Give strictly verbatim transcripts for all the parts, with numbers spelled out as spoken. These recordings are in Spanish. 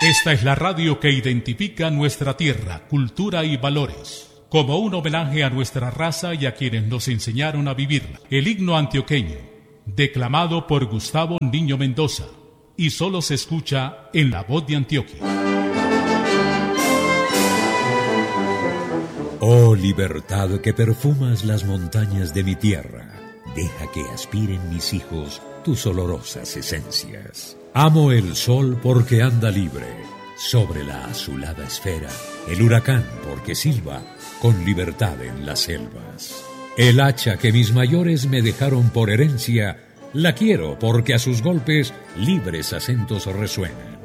Esta es la radio que identifica nuestra tierra, cultura y valores. Como un homenaje a nuestra raza y a quienes nos enseñaron a vivirla. El himno antioqueño, declamado por Gustavo Niño Mendoza, y solo se escucha en La Voz de Antioquia. Oh libertad que perfumas las montañas de mi tierra, deja que aspiren mis hijos tus olorosas esencias. Amo el sol porque anda libre sobre la azulada esfera, el huracán porque silba con libertad en las selvas. El hacha que mis mayores me dejaron por herencia, la quiero porque a sus golpes libres acentos resuenan.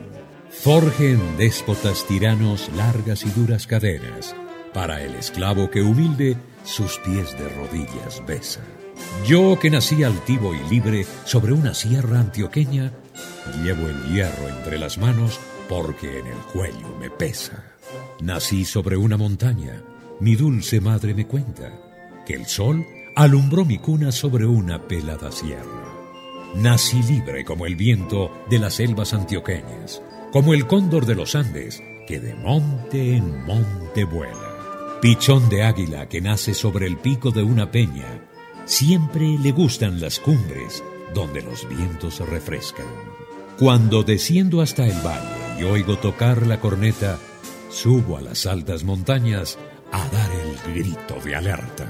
Forjen déspotas tiranos largas y duras cadenas, para el esclavo que humilde sus pies de rodillas besa. Yo que nací altivo y libre sobre una sierra antioqueña, llevo el hierro entre las manos porque en el cuello me pesa. Nací sobre una montaña, mi dulce madre me cuenta que el sol alumbró mi cuna sobre una pelada sierra. Nací libre como el viento de las selvas antioqueñas, como el cóndor de los Andes que de monte en monte vuela. Pichón de águila que nace sobre el pico de una peña, siempre le gustan las cumbres donde los vientos refrescan. Cuando desciendo hasta el valle y oigo tocar la corneta, subo a las altas montañas a dar el grito de alerta.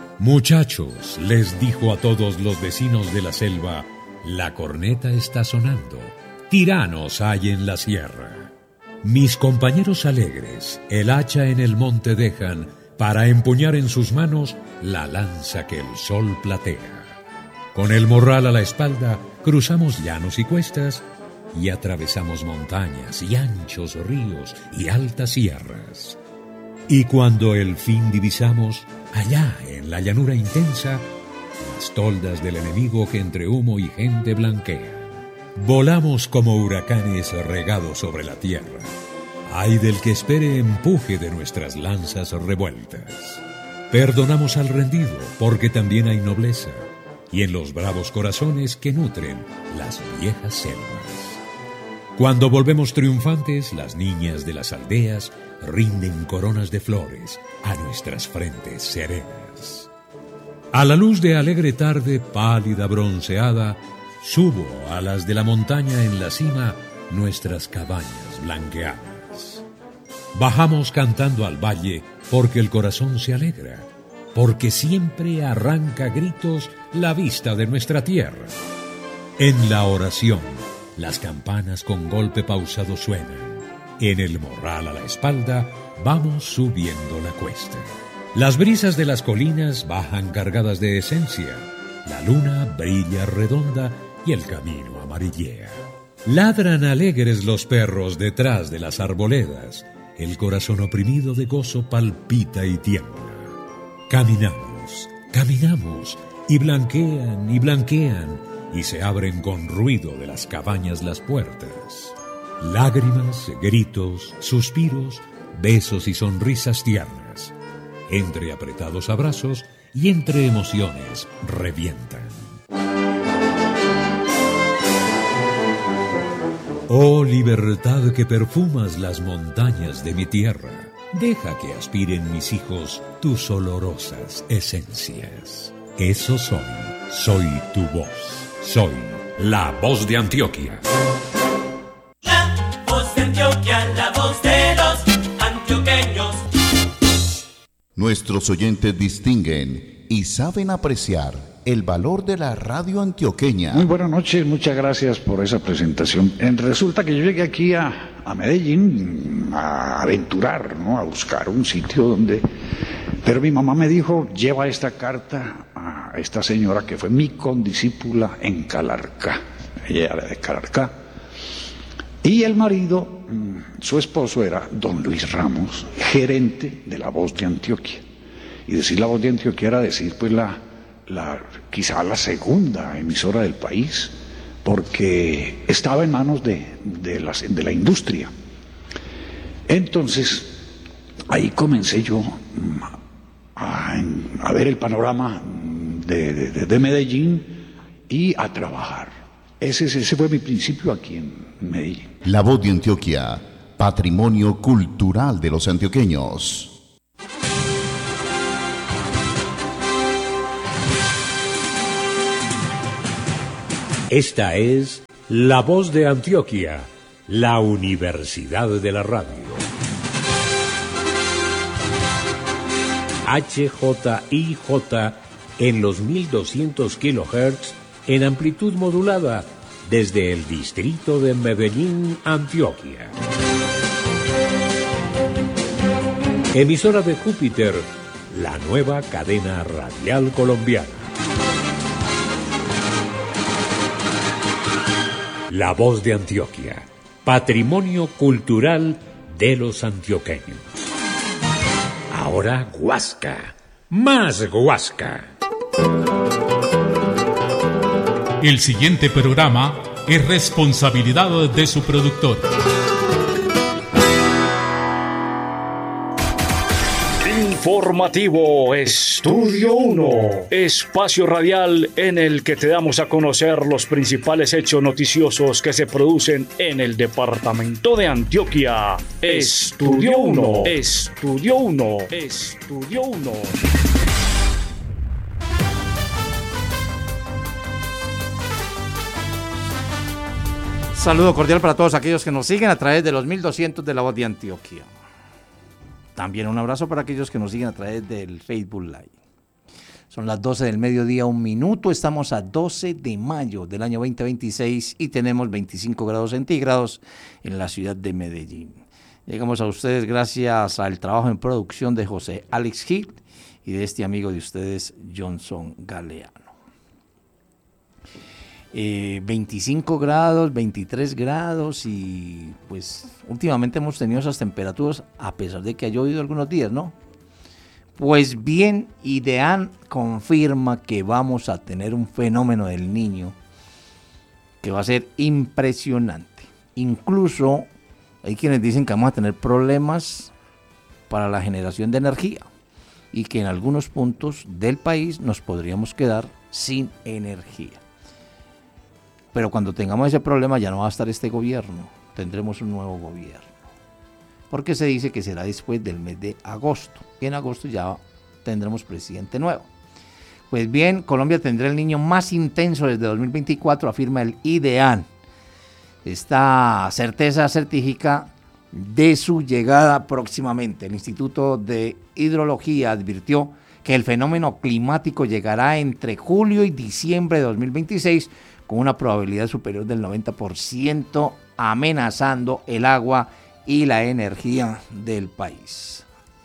Muchachos, les dijo a todos los vecinos de la selva, la corneta está sonando, tiranos hay en la sierra. Mis compañeros alegres, el hacha en el monte dejan, para empuñar en sus manos la lanza que el sol platea. Con el morral a la espalda, cruzamos llanos y cuestas, y atravesamos montañas y anchos ríos y altas sierras. Y cuando el fin divisamos, allá en la llanura intensa, las toldas del enemigo que entre humo y gente blanquea. Volamos como huracanes regados sobre la tierra. Ay del que espere empuje de nuestras lanzas revueltas. Perdonamos al rendido, porque también hay nobleza, y en los bravos corazones que nutren las viejas selvas. Cuando volvemos triunfantes, las niñas de las aldeas rinden coronas de flores a nuestras frentes serenas. A la luz de alegre tarde, pálida bronceada, subo a las de la montaña en la cima nuestras cabañas blanqueadas. Bajamos cantando al valle porque el corazón se alegra, porque siempre arranca gritos la vista de nuestra tierra. En la oración, las campanas con golpe pausado suenan. En el morral a la espalda, vamos subiendo la cuesta. Las brisas de las colinas bajan cargadas de esencia. La luna brilla redonda y el camino amarillea. Ladran alegres los perros detrás de las arboledas. El corazón oprimido de gozo palpita y tiembla. Caminamos, caminamos, y blanquean y blanquean, y se abren con ruido de las cabañas las puertas. Lágrimas, gritos, suspiros, besos y sonrisas tiernas. Entre apretados abrazos y entre emociones revientan. Oh libertad que perfumas las montañas de mi tierra, deja que aspiren mis hijos tus olorosas esencias. Eso soy, soy tu voz, soy la voz de Antioquia. La voz de Antioquia, la voz de los antioqueños. Nuestros oyentes distinguen y saben apreciar el valor de la radio antioqueña. Muy buenas noches, muchas gracias por esa presentación. Resulta que yo llegué aquí a, a Medellín a aventurar, ¿no? A buscar un sitio donde... Pero mi mamá me dijo, lleva esta carta a esta señora que fue mi condiscípula en Calarcá. Ella era de Calarcá. Y el marido, su esposo, era don Luis Ramos, gerente de La Voz de Antioquia. Y decir La Voz de Antioquia era decir, pues, la... La, quizá la segunda emisora del país, porque estaba en manos de, de, las, de la industria. Entonces, ahí comencé yo a, a ver el panorama de, de, de Medellín y a trabajar. Ese, ese fue mi principio aquí en Medellín. La Voz de Antioquia, patrimonio cultural de los antioqueños. Esta es La Voz de Antioquia, la Universidad de la Radio. H J I J en los mil doscientos kilohertz en amplitud modulada desde el distrito de Medellín, Antioquia. Emisora de Júpiter, la nueva cadena radial colombiana. La Voz de Antioquia, patrimonio cultural de los antioqueños. Ahora Guasca, más Guasca. El siguiente programa es responsabilidad de su productor. Informativo Estudio uno, espacio radial en el que te damos a conocer los principales hechos noticiosos que se producen en el departamento de Antioquia. Estudio uno, Estudio uno, Estudio uno. Saludo cordial para todos aquellos que nos siguen a través de los mil doscientos de La Voz de Antioquia. También un abrazo para aquellos que nos siguen a través del Facebook Live. Son las doce del mediodía, un minuto. Estamos a doce de mayo del año veinte veintiséis y tenemos veinticinco grados centígrados en la ciudad de Medellín. Llegamos a ustedes gracias al trabajo en producción de José Alex Gil y de este amigo de ustedes, Johnson Galeano. Eh, veinticinco grados, veintitrés grados y pues últimamente hemos tenido esas temperaturas a pesar de que ha llovido algunos días, ¿no? Pues bien, IDEAN confirma que vamos a tener un fenómeno del Niño que va a ser impresionante. Incluso hay quienes dicen que vamos a tener problemas para la generación de energía y que en algunos puntos del país nos podríamos quedar sin energía. Pero cuando tengamos ese problema ya no va a estar este gobierno, tendremos un nuevo gobierno. Porque se dice que será después del mes de agosto. Y en agosto ya tendremos presidente nuevo. Pues bien, Colombia tendrá el Niño más intenso desde dos mil veinticuatro, afirma el IDEAN. Esta certeza certifica de su llegada próximamente. El Instituto de Hidrología advirtió que el fenómeno climático llegará entre julio y diciembre de dos mil veintiséis con una probabilidad superior del noventa por ciento, amenazando el agua y la energía del país.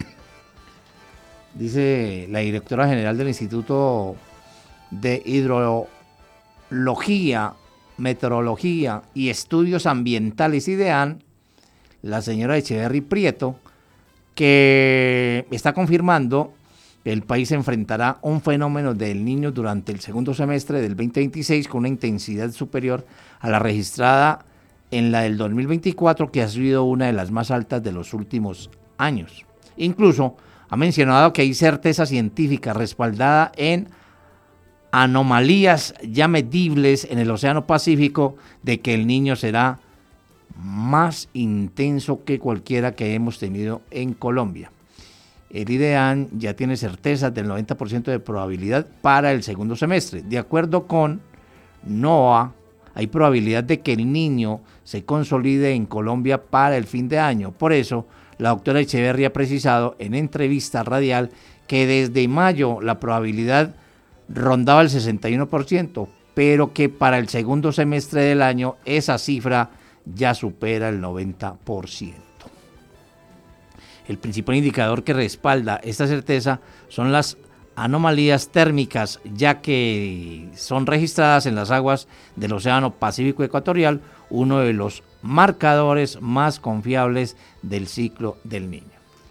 Dice la directora general del Instituto de Hidrología, Meteorología y Estudios Ambientales IDEAN, la señora Echeverry Prieto, que está confirmando que el país enfrentará un fenómeno del Niño durante el segundo semestre del veinte veintiséis con una intensidad superior a la registrada en la del dos mil veinticuatro, que ha sido una de las más altas de los últimos años. Incluso ha mencionado que hay certeza científica respaldada en anomalías ya medibles en el Océano Pacífico de que el Niño será más intenso que cualquiera que hemos tenido en Colombia. El IDEAN ya tiene certezas del noventa por ciento de probabilidad para el segundo semestre. De acuerdo con NOAA, hay probabilidad de que el Niño se consolide en Colombia para el fin de año. Por eso, la doctora Echeverry ha precisado en entrevista radial que desde mayo la probabilidad rondaba el sesenta y uno por ciento, pero que para el segundo semestre del año esa cifra ya supera el noventa por ciento. El principal indicador que respalda esta certeza son las anomalías térmicas, ya que son registradas en las aguas del Océano Pacífico Ecuatorial, uno de los marcadores más confiables del ciclo del Niño.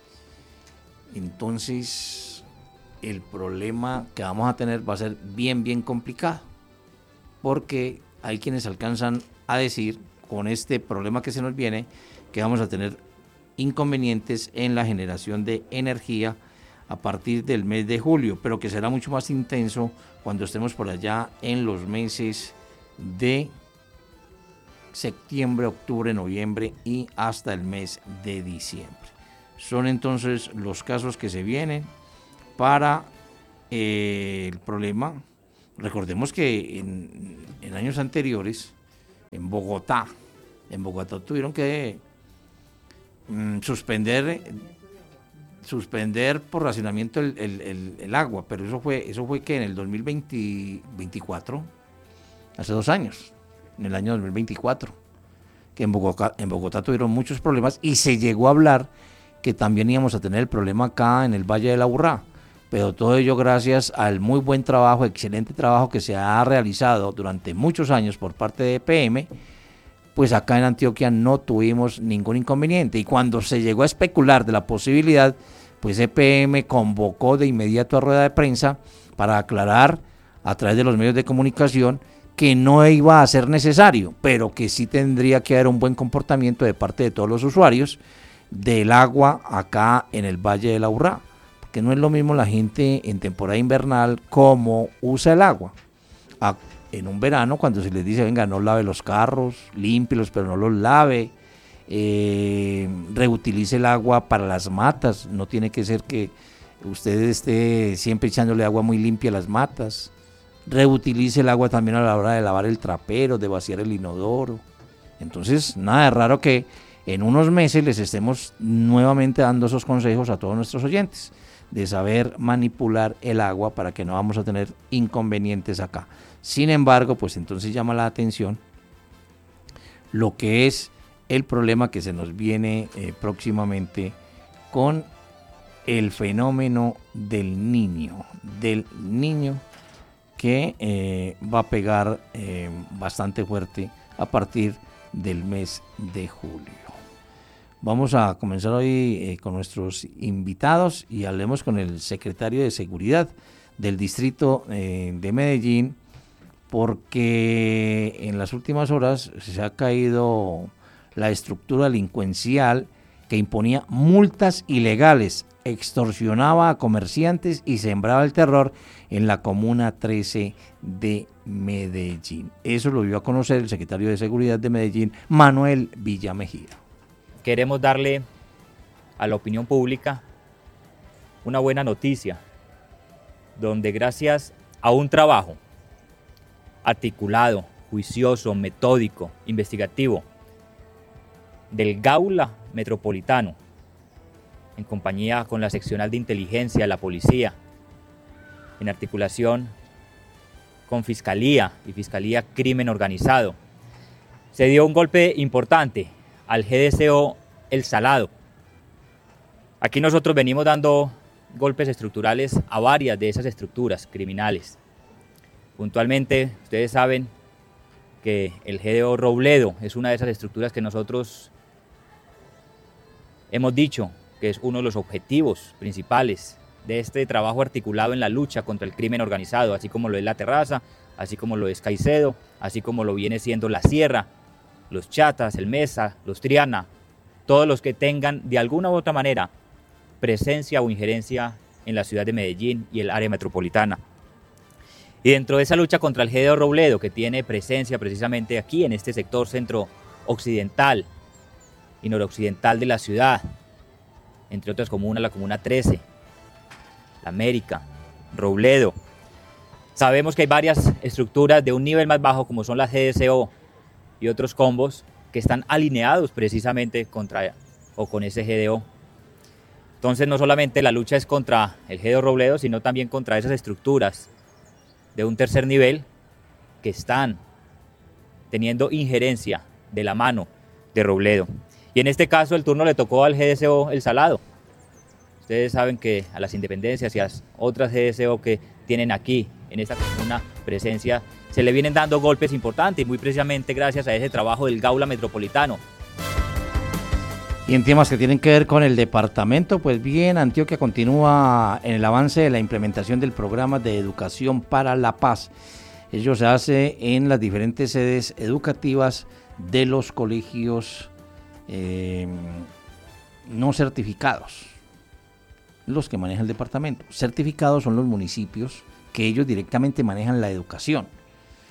Entonces, el problema que vamos a tener va a ser bien, bien complicado, porque hay quienes alcanzan a decir, con este problema que se nos viene, que vamos a tener inconvenientes en la generación de energía a partir del mes de julio, pero que será mucho más intenso cuando estemos por allá en los meses de septiembre, octubre, noviembre y hasta el mes de diciembre. Son entonces los casos que se vienen para eh, el problema. Recordemos que en, en años anteriores, en Bogotá, en Bogotá tuvieron que mm, suspender, suspender por racionamiento el, el, el, el agua, pero eso fue, eso fue que en el dos mil veinte, veinticuatro, hace dos años, en el año dos mil veinticuatro, que en Bogotá, en Bogotá tuvieron muchos problemas y se llegó a hablar que también íbamos a tener el problema acá en el Valle del Aburrá. Pero todo ello gracias al muy buen trabajo, excelente trabajo que se ha realizado durante muchos años por parte de E P M, pues acá en Antioquia no tuvimos ningún inconveniente. Y cuando se llegó a especular de la posibilidad, pues E P M convocó de inmediato a rueda de prensa para aclarar a través de los medios de comunicación que no iba a ser necesario, pero que sí tendría que haber un buen comportamiento de parte de todos los usuarios del agua acá en el Valle del Aburrá. Que no es lo mismo la gente en temporada invernal como usa el agua. A, en un verano cuando se les dice, venga, no lave los carros, límpielos, pero no los lave, eh, reutilice el agua para las matas, no tiene que ser que usted esté siempre echándole agua muy limpia a las matas, reutilice el agua también a la hora de lavar el trapero, de vaciar el inodoro. Entonces, nada de raro que en unos meses les estemos nuevamente dando esos consejos a todos nuestros oyentes, de saber manipular el agua para que no vamos a tener inconvenientes acá. Sin embargo, pues entonces llama la atención lo que es el problema que se nos viene eh, próximamente con el fenómeno del niño, del niño que eh, va a pegar eh, bastante fuerte a partir del mes de julio. Vamos a comenzar hoy eh, con nuestros invitados y hablemos con el secretario de Seguridad del Distrito eh, de Medellín, porque en las últimas horas se ha caído la estructura delincuencial que imponía multas ilegales, extorsionaba a comerciantes y sembraba el terror en la Comuna trece de Medellín. Eso lo dio a conocer el secretario de Seguridad de Medellín, Manuel Villamejía. Queremos darle a la opinión pública una buena noticia, donde gracias a un trabajo articulado, juicioso, metódico, investigativo del Gaula Metropolitano, en compañía con la seccional de inteligencia, la policía, en articulación con Fiscalía y Fiscalía Crimen Organizado, se dio un golpe importante al G D C O El Salado. Aquí nosotros venimos dando golpes estructurales a varias de esas estructuras criminales. Puntualmente, ustedes saben que el G D O Robledo es una de esas estructuras que nosotros hemos dicho que es uno de los objetivos principales de este trabajo articulado en la lucha contra el crimen organizado, así como lo es La Terraza, así como lo es Caicedo, así como lo viene siendo La Sierra, los Chatas, el Mesa, los Triana, todos los que tengan de alguna u otra manera presencia o injerencia en la ciudad de Medellín y el área metropolitana. Y dentro de esa lucha contra el G D O Robledo, que tiene presencia precisamente aquí en este sector centro-occidental y noroccidental de la ciudad, entre otras comunas, la Comuna trece, La América, Robledo. Sabemos que hay varias estructuras de un nivel más bajo, como son las G D C O y otros combos, que están alineados precisamente contra o con ese G D O. Entonces no solamente la lucha es contra el G D O Robledo, sino también contra esas estructuras de un tercer nivel que están teniendo injerencia de la mano de Robledo. Y en este caso el turno le tocó al G D C O El Salado. Ustedes saben que a las Independencias y a las otras G D C O que tienen aquí en esta comuna presencia se le vienen dando golpes importantes, muy precisamente gracias a ese trabajo del Gaula Metropolitano. Y en temas que tienen que ver con el departamento, pues bien, Antioquia continúa en el avance de la implementación del programa de educación para la paz. Ello se hace en las diferentes sedes educativas de los colegios eh, no certificados, los que maneja el departamento. Certificados son los municipios que ellos directamente manejan la educación.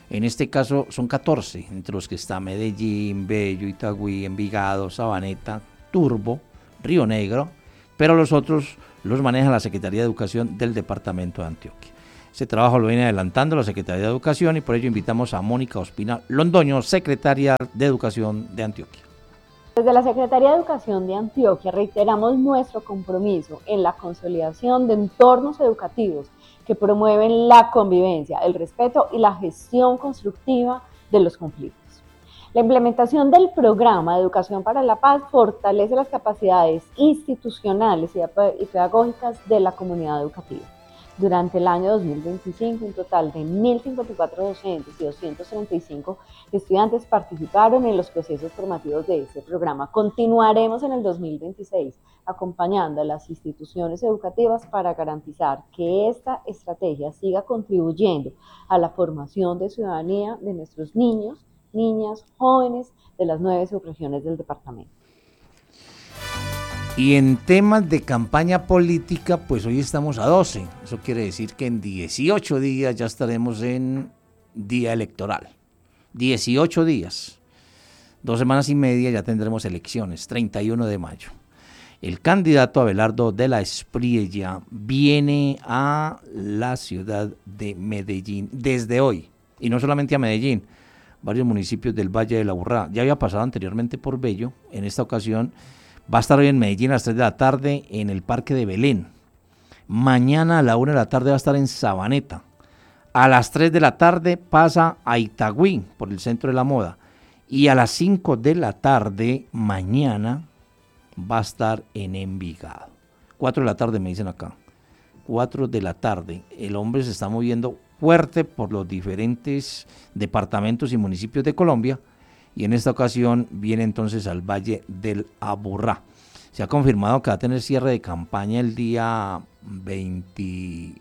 En este caso son catorce, entre los que está Medellín, Bello, Itagüí, Envigado, Sabaneta, Turbo, Río Negro, pero los otros los maneja la Secretaría de Educación del Departamento de Antioquia. Ese trabajo lo viene adelantando la Secretaría de Educación y por ello invitamos a Mónica Ospina Londoño, Secretaria de Educación de Antioquia. Desde la Secretaría de Educación de Antioquia reiteramos nuestro compromiso en la consolidación de entornos educativos que promueven la convivencia, el respeto y la gestión constructiva de los conflictos. La implementación del programa de Educación para la Paz fortalece las capacidades institucionales y pedagógicas de la comunidad educativa. Durante el año dos mil veinticinco, un total de mil cincuenta y cuatro docentes y doscientos treinta y cinco estudiantes participaron en los procesos formativos de este programa. Continuaremos en el dos mil veintiséis acompañando a las instituciones educativas para garantizar que esta estrategia siga contribuyendo a la formación de ciudadanía de nuestros niños, niñas, jóvenes de las nueve subregiones del departamento. Y en temas de campaña política, pues hoy estamos a doce. Eso quiere decir que en dieciocho días ya estaremos en día electoral. dieciocho días. Dos semanas y media ya tendremos elecciones, treinta y uno de mayo. El candidato Abelardo de la Espriella viene a la ciudad de Medellín desde hoy. Y no solamente a Medellín, varios municipios del Valle de la Aburrá. Ya había pasado anteriormente por Bello. En esta ocasión va a estar hoy en Medellín a las tres de la tarde en el Parque de Belén. Mañana a la una de la tarde va a estar en Sabaneta. A las tres de la tarde pasa a Itagüí por el Centro de la Moda. Y a las cinco de la tarde mañana va a estar en Envigado. cuatro de la tarde me dicen acá. cuatro de la tarde. El hombre se está moviendo fuerte por los diferentes departamentos y municipios de Colombia. Y en esta ocasión viene entonces al Valle del Aburrá. Se ha confirmado que va a tener cierre de campaña el día veinte,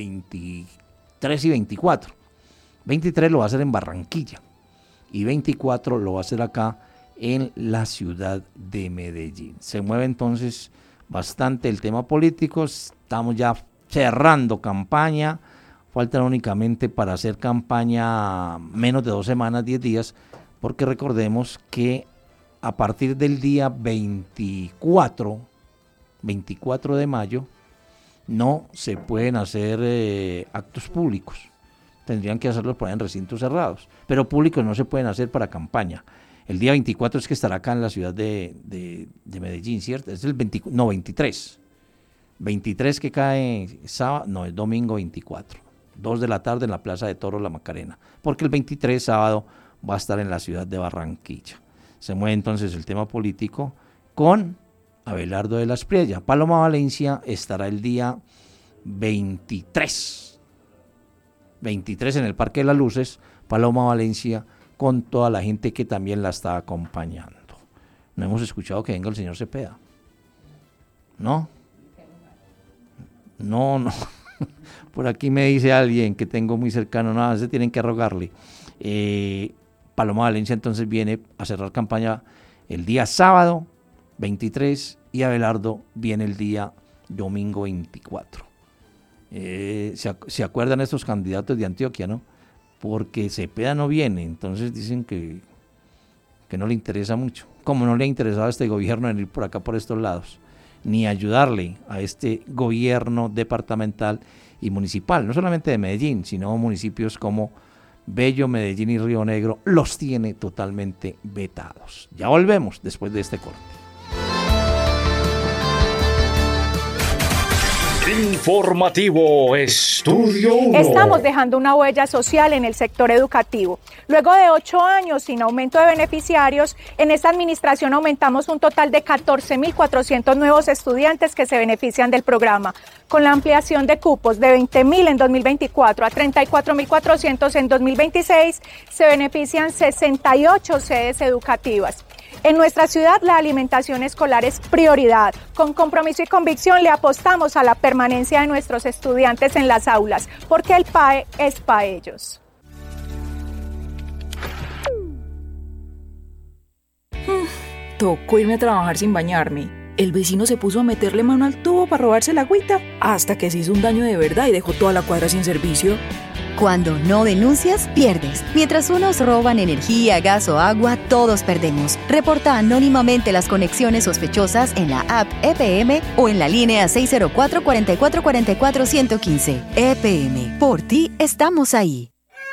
veintitrés y veinticuatro. veintitrés lo va a hacer en Barranquilla y veinticuatro lo va a hacer acá en la ciudad de Medellín. Se mueve entonces bastante el tema político. Estamos ya cerrando campaña. Faltan únicamente para hacer campaña menos de dos semanas, diez días. Porque recordemos que a partir del día veinticuatro, veinticuatro de mayo, no se pueden hacer eh, actos públicos. Tendrían que hacerlos por ahí en recintos cerrados. Pero públicos no se pueden hacer para campaña. El día veinticuatro es que estará acá en la ciudad de, de, de Medellín, ¿cierto? Es el veinte, no, veintitrés. veintitrés que cae sábado, no, es domingo veinticuatro. dos de la tarde en la Plaza de Toros La Macarena. Porque el veintitrés, sábado, va a estar en la ciudad de Barranquilla. Se mueve entonces el tema político con Abelardo de la Espriella. Paloma Valencia estará el día veintitrés. veintitrés en el Parque de las Luces. Paloma Valencia con toda la gente que también la está acompañando. No hemos escuchado que venga el señor Cepeda. ¿No? No, no. Por aquí me dice alguien que tengo muy cercano. No, a veces tienen que rogarle. Eh... Paloma Valencia entonces viene a cerrar campaña el día sábado veintitrés y Abelardo viene el día domingo veinticuatro. Eh, ¿se, ¿Se acuerdan estos candidatos de Antioquia, no? Porque Cepeda no viene, entonces dicen que, que no le interesa mucho. Como no le ha interesado a este gobierno venir por acá, por estos lados, ni ayudarle a este gobierno departamental y municipal, no solamente de Medellín, sino municipios como Bello, Medellín y Río Negro los tiene totalmente vetados. Ya volvemos después de este corte. Informativo Estudio uno. Estamos dejando una huella social en el sector educativo. Luego de ocho años sin aumento de beneficiarios, en esta administración aumentamos un total de catorce mil cuatrocientos nuevos estudiantes que se benefician del programa. Con la ampliación de cupos de veinte mil en dos mil veinticuatro a treinta y cuatro mil cuatrocientos en dos mil veintiséis, se benefician sesenta y ocho sedes educativas. En nuestra ciudad la alimentación escolar es prioridad. Con compromiso y convicción le apostamos a la permanencia de nuestros estudiantes en las aulas, porque el P A E es para ellos. Tocó irme a trabajar sin bañarme. el vecino se puso a meterle mano al tubo para robarse la agüita, hasta que se hizo un daño de verdad y dejó toda la cuadra sin servicio. Cuando no denuncias, pierdes. Mientras unos roban energía, gas o agua, todos perdemos. Reporta anónimamente las conexiones sospechosas en la app E P M o en la línea seis cero cuatro, cuatro cuatro cuatro cuatro, uno uno cinco. E P M. Por ti estamos ahí.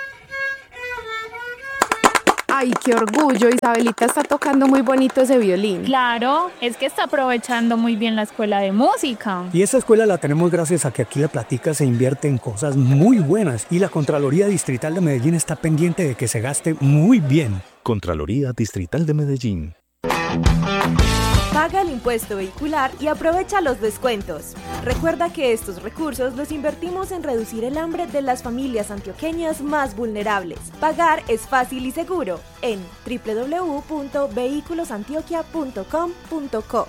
Ay, qué orgullo, Isabelita está tocando muy bonito ese violín. Claro, es que está aprovechando muy bien la escuela de música. Y esa escuela la tenemos gracias a que aquí la Platica se invierte en cosas muy buenas y la Contraloría Distrital de Medellín está pendiente de que se gaste muy bien. Contraloría Distrital de Medellín. Paga el impuesto vehicular y aprovecha los descuentos. Recuerda que estos recursos los invertimos en reducir el hambre de las familias antioqueñas más vulnerables. Pagar es fácil y seguro en doble u doble u doble u punto vehículos antioquia punto com punto co.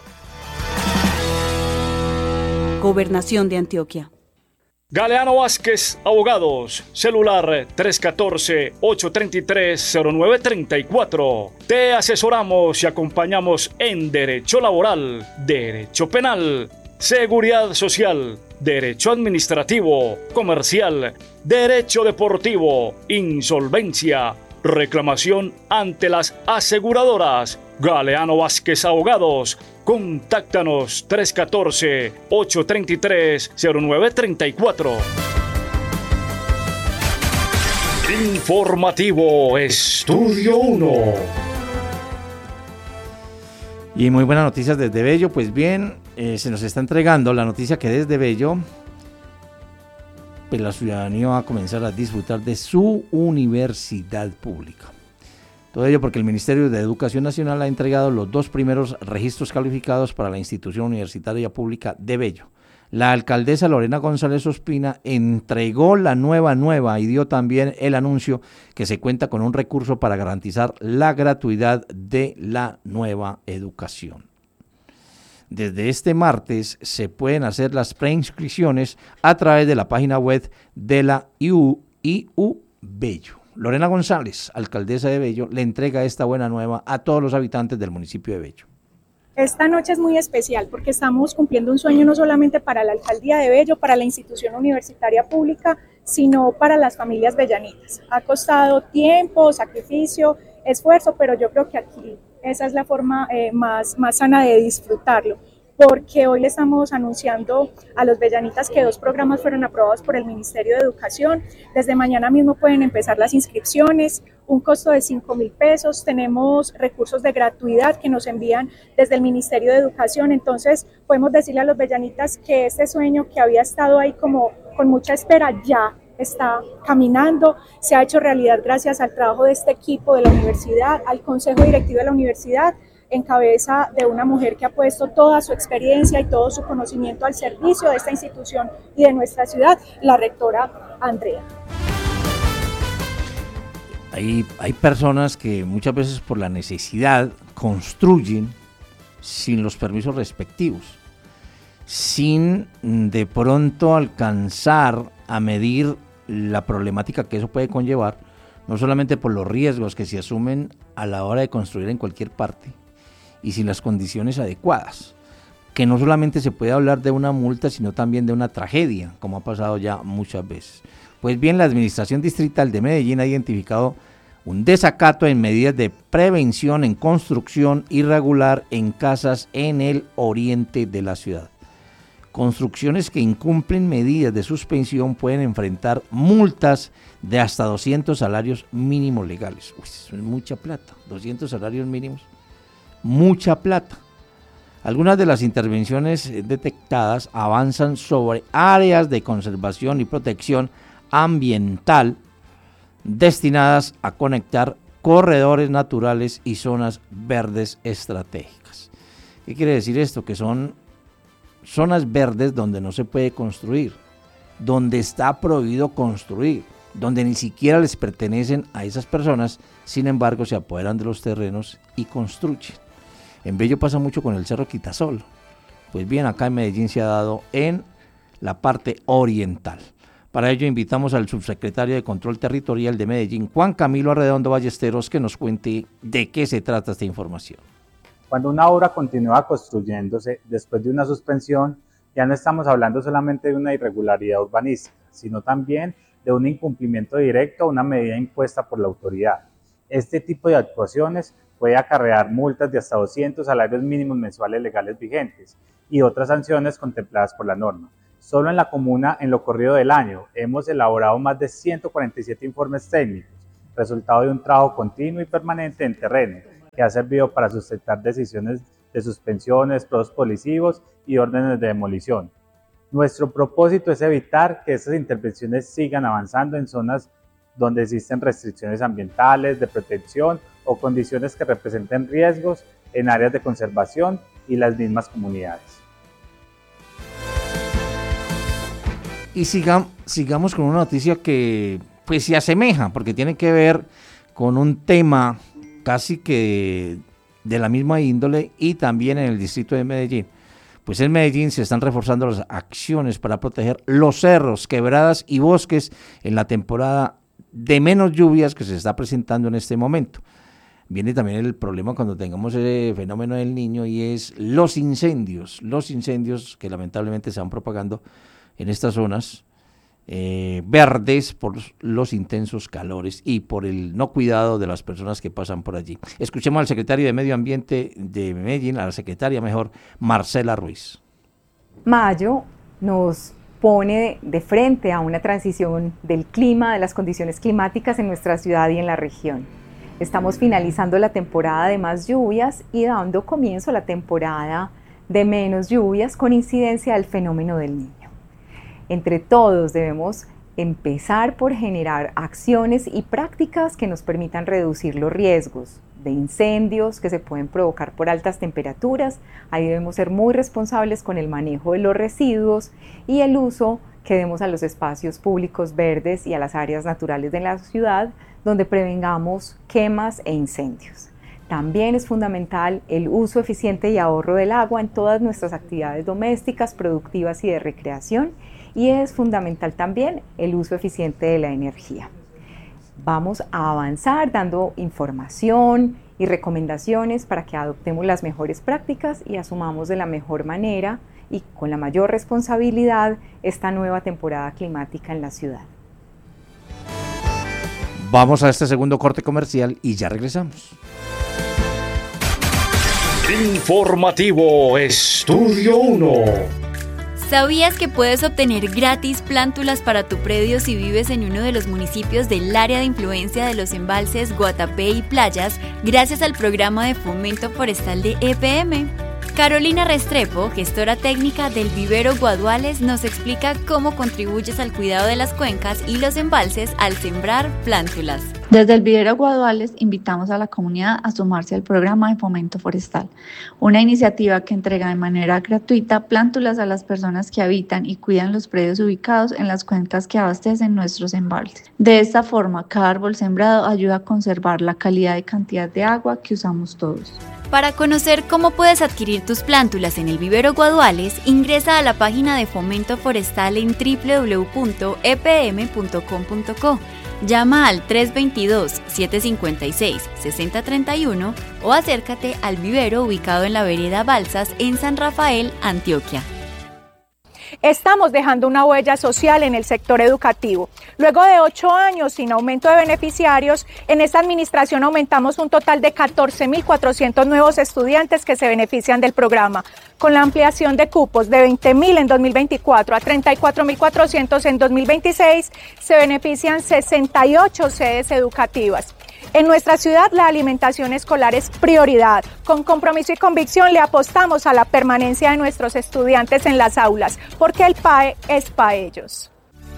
Gobernación de Antioquia. Galeano Vázquez, abogados, celular tres uno cuatro, ocho tres tres, cero nueve tres cuatro. Te asesoramos y acompañamos en Derecho Laboral, Derecho Penal, Seguridad Social, Derecho Administrativo, Comercial, Derecho Deportivo, Insolvencia, reclamación ante las aseguradoras. Galeano Vázquez, abogados. Contáctanos tres uno cuatro, ocho tres tres, cero nueve tres cuatro. Informativo Estudio uno. Y muy buenas noticias desde Bello. Pues bien, eh, se nos está entregando la noticia que desde Bello pues la ciudadanía va a comenzar a disfrutar de su universidad pública. Todo ello porque el Ministerio de Educación Nacional ha entregado los dos primeros registros calificados para la institución universitaria pública de Bello. La alcaldesa Lorena González Ospina entregó la nueva nueva y dio también el anuncio que se cuenta con un recurso para garantizar la gratuidad de la nueva educación. Desde este martes se pueden hacer las preinscripciones a través de la página web de la I U, I U Bello. Lorena González, alcaldesa de Bello, le entrega esta buena nueva a todos los habitantes del municipio de Bello. Esta noche es muy especial porque estamos cumpliendo un sueño no solamente para la alcaldía de Bello, para la institución universitaria pública, sino para las familias bellanitas. Ha costado tiempo, sacrificio, esfuerzo, pero yo creo que aquí esa es la forma eh, más, más sana de disfrutarlo, porque hoy le estamos anunciando a los bellanitas que dos programas fueron aprobados por el Ministerio de Educación. Desde mañana mismo pueden empezar las inscripciones, un costo de cinco mil pesos, tenemos recursos de gratuidad que nos envían desde el Ministerio de Educación. Entonces podemos decirle a los bellanitas que este sueño que había estado ahí como con mucha espera ya está caminando, se ha hecho realidad gracias al trabajo de este equipo de la universidad, al consejo directivo de la universidad, en cabeza de una mujer que ha puesto toda su experiencia y todo su conocimiento al servicio de esta institución y de nuestra ciudad, la rectora Andrea. Hay, hay personas que muchas veces por la necesidad construyen sin los permisos respectivos, sin de pronto alcanzar a medir la problemática que eso puede conllevar, no solamente por los riesgos que se asumen a la hora de construir en cualquier parte, y sin las condiciones adecuadas, que no solamente se puede hablar de una multa, sino también de una tragedia, como ha pasado ya muchas veces. Pues bien, la Administración Distrital de Medellín ha identificado un desacato en medidas de prevención en construcción irregular en casas en el oriente de la ciudad. Construcciones que incumplen medidas de suspensión pueden enfrentar multas de hasta doscientos salarios mínimos legales. Uy, eso es mucha plata, doscientos salarios mínimos. Mucha plata. Algunas de las intervenciones detectadas avanzan sobre áreas de conservación y protección ambiental destinadas a conectar corredores naturales y zonas verdes estratégicas. ¿Qué quiere decir esto? Que son zonas verdes donde no se puede construir, donde está prohibido construir, donde ni siquiera les pertenecen a esas personas, sin embargo se apoderan de los terrenos y construyen. En Bello pasa mucho con el Cerro Quitasol. Pues bien, acá en Medellín se ha dado en la parte oriental. Para ello invitamos al subsecretario de Control Territorial de Medellín, Juan Camilo Arredondo Ballesteros, que nos cuente de qué se trata esta información. Cuando una obra continúa construyéndose después de una suspensión, ya no estamos hablando solamente de una irregularidad urbanística, sino también de un incumplimiento directo a una medida impuesta por la autoridad. Este tipo de actuaciones puede acarrear multas de hasta doscientos salarios mínimos mensuales legales vigentes y otras sanciones contempladas por la norma. Solo en la comuna, en lo corrido del año, hemos elaborado más de ciento cuarenta y siete informes técnicos, resultado de un trabajo continuo y permanente en terreno, que ha servido para sustentar decisiones de suspensiones, procesos polisivos y órdenes de demolición. Nuestro propósito es evitar que estas intervenciones sigan avanzando en zonas donde existen restricciones ambientales, de protección o condiciones que representen riesgos en áreas de conservación y las mismas comunidades. Y sigam, sigamos con una noticia que pues se asemeja, porque tiene que ver con un tema casi que de la misma índole y también en el distrito de Medellín. Pues en Medellín se están reforzando las acciones para proteger los cerros, quebradas y bosques en la temporada de menos lluvias que se está presentando en este momento. Viene también el problema cuando tengamos ese fenómeno del Niño y es los incendios, los incendios que lamentablemente se van propagando en estas zonas eh, verdes por los intensos calores y por el no cuidado de las personas que pasan por allí. Escuchemos al secretario de Medio Ambiente de Medellín, a la secretaria mejor, Marcela Ruiz. Mayo nos pone de frente a una transición del clima, de las condiciones climáticas en nuestra ciudad y en la región. Estamos finalizando la temporada de más lluvias y dando comienzo a la temporada de menos lluvias con incidencia del fenómeno del Niño. Entre todos debemos empezar por generar acciones y prácticas que nos permitan reducir los riesgos de incendios que se pueden provocar por altas temperaturas. Ahí debemos ser muy responsables con el manejo de los residuos y el uso que demos a los espacios públicos verdes y a las áreas naturales de la ciudad, donde prevengamos quemas e incendios. También es fundamental el uso eficiente y ahorro del agua en todas nuestras actividades domésticas, productivas y de recreación, y es fundamental también el uso eficiente de la energía. Vamos a avanzar dando información y recomendaciones para que adoptemos las mejores prácticas y asumamos de la mejor manera y con la mayor responsabilidad esta nueva temporada climática en la ciudad. Vamos a este segundo corte comercial y ya regresamos. Informativo Estudio uno. ¿Sabías que puedes obtener gratis plántulas para tu predio si vives en uno de los municipios del área de influencia de los embalses Guatapé y Playas gracias al programa de fomento forestal de E P M? Carolina Restrepo, gestora técnica del vivero Guaduales, nos explica cómo contribuyes al cuidado de las cuencas y los embalses al sembrar plántulas. Desde el vivero Guaduales invitamos a la comunidad a sumarse al programa de fomento forestal, una iniciativa que entrega de manera gratuita plántulas a las personas que habitan y cuidan los predios ubicados en las cuencas que abastecen nuestros embalses. De esta forma, cada árbol sembrado ayuda a conservar la calidad y cantidad de agua que usamos todos. Para conocer cómo puedes adquirir tus plántulas en el vivero Guaduales, ingresa a la página de Fomento Forestal en doble u doble u doble u punto e p m punto com punto co. Llama al tres dos dos, siete cinco seis, seis cero tres uno o acércate al vivero ubicado en la vereda Balsas en San Rafael, Antioquia. Estamos dejando una huella social en el sector educativo. Luego de ocho años sin aumento de beneficiarios, en esta administración aumentamos un total de catorce mil cuatrocientos nuevos estudiantes que se benefician del programa. Con la ampliación de cupos de veinte mil en dos mil veinticuatro a treinta y cuatro mil cuatrocientos en dos mil veintiséis, se benefician sesenta y ocho sedes educativas. En nuestra ciudad la alimentación escolar es prioridad. Con compromiso y convicción le apostamos a la permanencia de nuestros estudiantes en las aulas, porque el P A E es para ellos.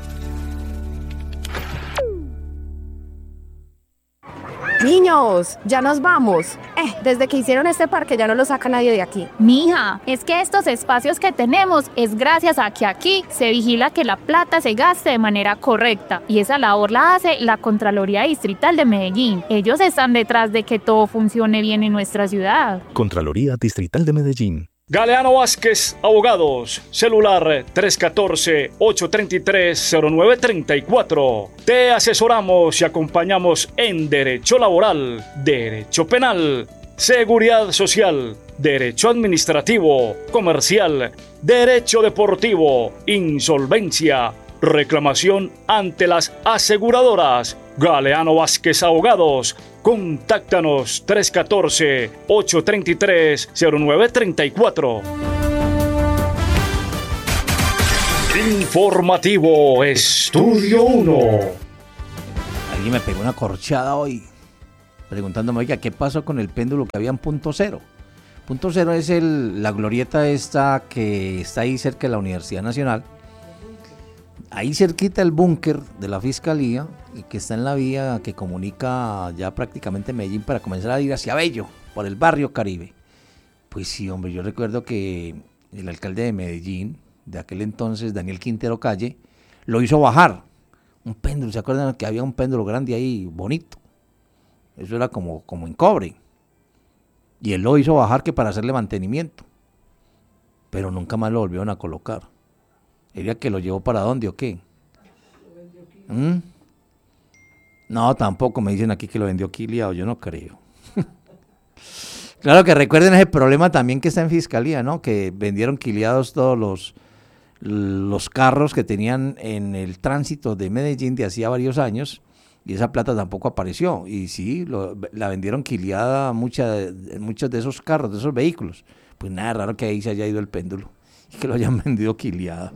Niños, ya nos vamos. Eh, desde que hicieron este parque ya no lo saca nadie de aquí. Mija, es que estos espacios que tenemos es gracias a que aquí se vigila que la plata se gaste de manera correcta. Y esa labor la hace la Contraloría Distrital de Medellín. Ellos están detrás de que todo funcione bien en nuestra ciudad. Contraloría Distrital de Medellín. Galeano Vázquez, abogados, celular tres uno cuatro, ocho tres tres, cero nueve tres cuatro. Te asesoramos y acompañamos en derecho laboral, derecho penal, seguridad social, derecho administrativo, comercial, derecho deportivo, insolvencia, reclamación ante las aseguradoras. Galeano Vázquez Abogados. Contáctanos tres uno cuatro, ocho tres tres, cero nueve tres cuatro. Informativo Estudio uno. Alguien me pegó una corchada hoy preguntándome, oiga, ¿qué pasó con el péndulo que había en punto cero? Punto cero es el, la glorieta esta que está ahí cerca de la Universidad Nacional, ahí cerquita el búnker de la Fiscalía, y que está en la vía que comunica ya prácticamente Medellín para comenzar a ir hacia Bello, por el barrio Caribe. Pues sí, hombre, yo recuerdo que el alcalde de Medellín, de aquel entonces, Daniel Quintero Calle, lo hizo bajar, un péndulo, ¿se acuerdan que había un péndulo grande ahí, bonito? Eso era como, como en cobre, y él lo hizo bajar que para hacerle mantenimiento, pero nunca más lo volvieron a colocar. ¿Era que lo llevó para dónde o qué? ¿Mm? No, tampoco, me dicen aquí que lo vendió quiliado, yo no creo. Claro que recuerden ese problema también que está en Fiscalía, ¿no? Que vendieron quiliados todos los, los carros que tenían en el tránsito de Medellín de hacía varios años, y esa plata tampoco apareció. Y sí, lo, la vendieron quiliada mucha, muchos de esos carros, de esos vehículos. Pues nada raro que ahí se haya ido el péndulo y que lo hayan vendido quiliada.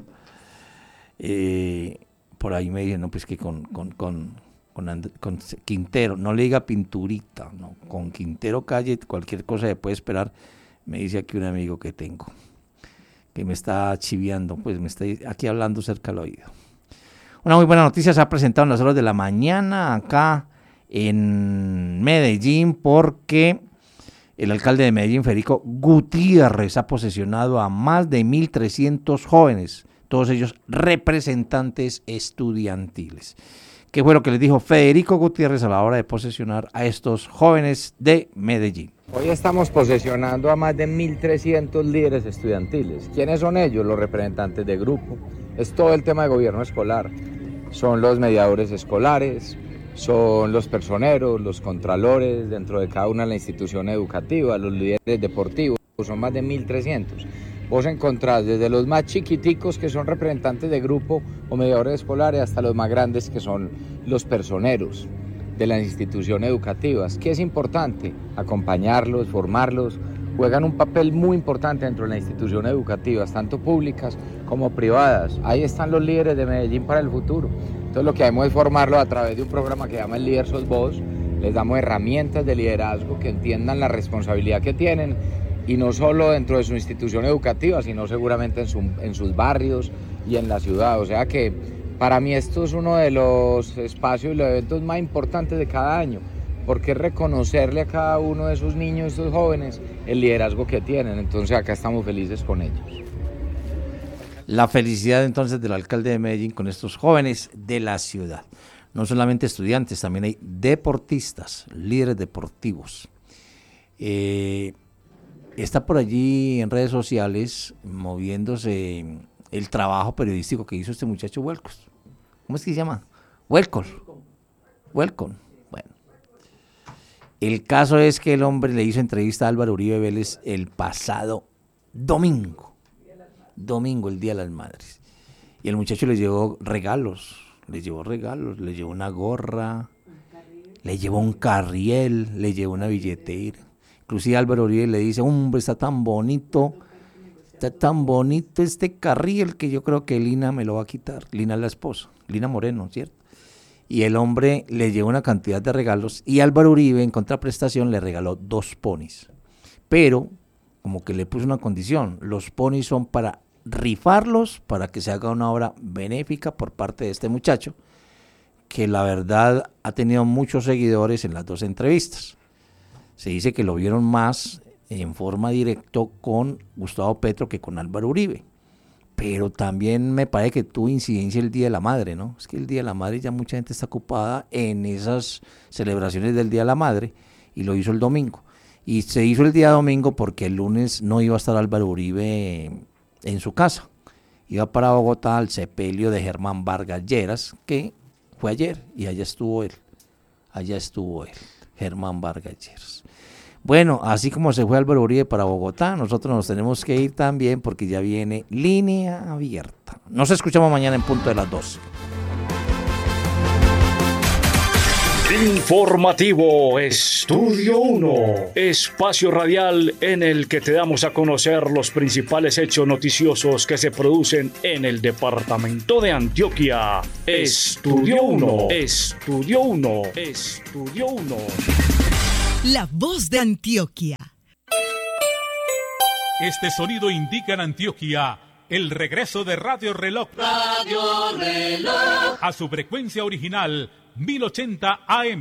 Eh, por ahí me dicen, no, pues que con, con, con, con, And- con Quintero, no le diga Pinturita, no, con Quintero Calle, cualquier cosa se puede esperar, me dice aquí un amigo que tengo, que me está chiviando, pues me está aquí hablando cerca al oído. Una muy buena noticia se ha presentado en las horas de la mañana acá en Medellín, porque el alcalde de Medellín, Federico Gutiérrez, ha posesionado a más de mil trescientos jóvenes, todos ellos representantes estudiantiles. ¿Qué fue lo que les dijo Federico Gutiérrez a la hora de posesionar a estos jóvenes de Medellín? Hoy estamos posesionando a más de mil trescientos líderes estudiantiles. ¿Quiénes son ellos? Los representantes de grupo. Es todo el tema de gobierno escolar. Son los mediadores escolares, son los personeros, los contralores dentro de cada una de las instituciones educativas, los líderes deportivos, son más de mil trescientos. Vos encontrás desde los más chiquiticos, que son representantes de grupo o mediadores escolares, hasta los más grandes, que son los personeros de las instituciones educativas. ¿Qué es importante? Acompañarlos, formarlos. Juegan un papel muy importante dentro de las instituciones educativas, tanto públicas como privadas. Ahí están los líderes de Medellín para el futuro. Entonces lo que hacemos es formarlos a través de un programa que se llama El Líder Sos Vos. Les damos herramientas de liderazgo, que entiendan la responsabilidad que tienen, y no solo dentro de su institución educativa, sino seguramente en, su, en sus barrios y en la ciudad. O sea que para mí esto es uno de los espacios y los eventos más importantes de cada año, porque es reconocerle a cada uno de esos niños, esos jóvenes, el liderazgo que tienen. Entonces acá estamos felices con ellos. La felicidad entonces del alcalde de Medellín con estos jóvenes de la ciudad. No solamente estudiantes, también hay deportistas, líderes deportivos. Eh, está por allí en redes sociales moviéndose el trabajo periodístico que hizo este muchacho Welcos. ¿Cómo es que se llama? Welcos. Welcome. Bueno. El caso es que el hombre le hizo entrevista a Álvaro Uribe Vélez el pasado domingo. Domingo, el Día de las Madres. Y el muchacho le llevó regalos. Le llevó regalos. Le llevó una gorra. Le llevó un carriel. Le llevó una billetera. Inclusive Álvaro Uribe le dice, hombre, está tan bonito. Está tan bonito este carriel que yo creo que Lina me lo va a quitar. Lina es la esposa. Lina Moreno, ¿cierto? Y el hombre le llevó una cantidad de regalos, y Álvaro Uribe en contraprestación le regaló dos ponis, pero como que le puso una condición: los ponis son para rifarlos, para que se haga una obra benéfica por parte de este muchacho, que la verdad ha tenido muchos seguidores en las dos entrevistas. Se dice que lo vieron más en forma directa con Gustavo Petro que con Álvaro Uribe. Pero también me parece que tuvo incidencia el Día de la Madre, ¿no? Es que el Día de la Madre ya mucha gente está ocupada en esas celebraciones del Día de la Madre, y lo hizo el domingo. Y se hizo el día domingo porque el lunes no iba a estar Álvaro Uribe en su casa. Iba para Bogotá al sepelio de Germán Vargas Lleras, que fue ayer, y allá estuvo él. Allá estuvo él, Germán Vargas Lleras. Bueno, así como se fue Álvaro Uribe para Bogotá, nosotros nos tenemos que ir también porque ya viene Línea Abierta. Nos escuchamos mañana en punto de las doce. Informativo Estudio uno, espacio radial en el que te damos a conocer los principales hechos noticiosos que se producen en el departamento de Antioquia. Estudio uno, Estudio uno, Estudio uno. La voz de Antioquia. Este sonido indica en Antioquia el regreso de Radio Reloj. Radio Reloj. A su frecuencia original, mil ochenta A M.